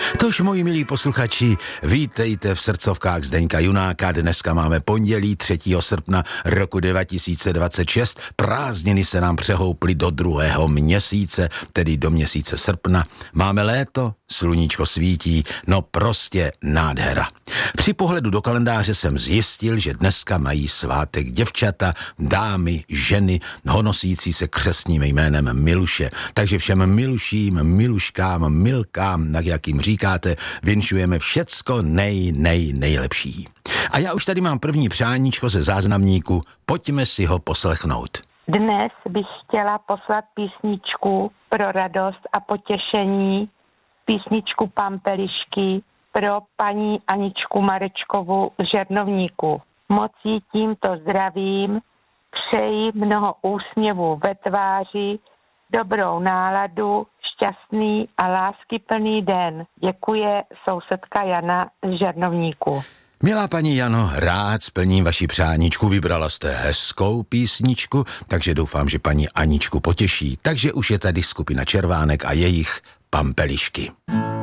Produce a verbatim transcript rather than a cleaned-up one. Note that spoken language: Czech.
Tož, moji milí posluchači, vítejte v srdcovkách Zdeňka Junáka. Dneska máme pondělí třetího srpna roku dva tisíce dvacet šest. Prázdniny se nám přehouply do druhého měsíce, tedy do měsíce srpna. Máme léto, sluníčko svítí, no prostě nádhera. Při pohledu do kalendáře jsem zjistil, že dneska mají svátek děvčata, dámy, ženy, honosící se křestním jménem Miluše. Takže všem Miluším, Miluškám, Milkám, tak jak jim říkáte, vinšujeme všecko nej, nej, nejlepší. A já už tady mám první přáníčko ze záznamníku, pojďme si ho poslechnout. Dnes bych chtěla poslat písničku pro radost a potěšení, písničku Pampelišky pro paní Aničku Marečkovu z Žernovníku. Moc jí tímto zdravím, přeji mnoho úsměvů ve tváři, dobrou náladu, šťastný a láskyplný den. Děkuje sousedka Jana z Žernovníku. Milá paní Jano, rád splním vaši přáníčku, vybrala jste hezkou písničku, takže doufám, že paní Aničku potěší. Takže už je tady skupina Červánek a jejich Pampelišky.